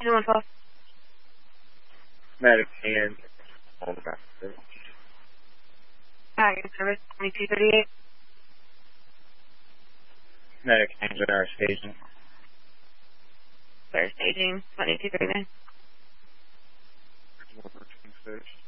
2112. Medic and all the rest of it. Your service 2238. Medic and our staging. Clear staging 2239. Stage.